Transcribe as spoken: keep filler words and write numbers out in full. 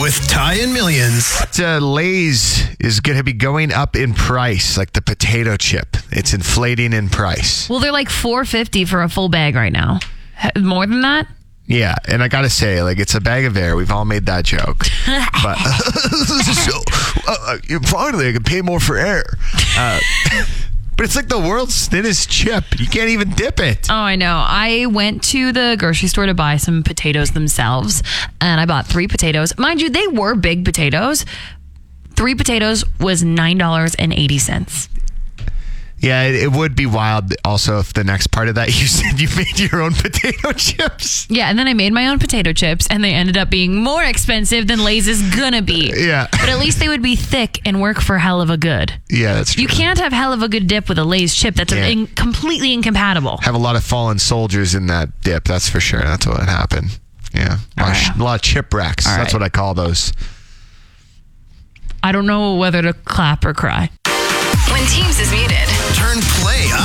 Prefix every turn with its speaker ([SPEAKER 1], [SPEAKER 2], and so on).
[SPEAKER 1] with Ty and Millions.
[SPEAKER 2] Uh, Lay's is going to be going up in price, like the potato chip. It's inflating in price.
[SPEAKER 3] Well, they're like four fifty for a full bag right now. More than that?
[SPEAKER 2] Yeah, and I got to say, like, it's a bag of air. We've all made that joke. But so, uh, finally, I can pay more for air. Uh, but it's like the world's thinnest chip. You can't even dip it.
[SPEAKER 3] Oh, I know. I went to the grocery store to buy some potatoes themselves, and I bought three potatoes. Mind you, they were big potatoes. Three potatoes was nine dollars and eighty cents.
[SPEAKER 2] Yeah, it, it would be wild also if the next part of that you said you made your own potato chips.
[SPEAKER 3] Yeah, and then I made my own potato chips, and they ended up being more expensive than Lay's is gonna be.
[SPEAKER 2] Yeah.
[SPEAKER 3] But at least they would be thick and work for hell of a good.
[SPEAKER 2] Yeah, that's true.
[SPEAKER 3] You can't have hell of a good dip with a Lay's chip. That's
[SPEAKER 2] Yeah.
[SPEAKER 3] in, completely incompatible.
[SPEAKER 2] Have a lot of fallen soldiers in that dip, that's for sure. That's what happened. Yeah. A lot,
[SPEAKER 3] All
[SPEAKER 2] of,
[SPEAKER 3] right.
[SPEAKER 2] a lot of chip wrecks.
[SPEAKER 3] All
[SPEAKER 2] That's
[SPEAKER 3] right.
[SPEAKER 2] what I call those.
[SPEAKER 3] I don't know whether to clap or cry.
[SPEAKER 4] When Teams is muted,
[SPEAKER 1] Turn play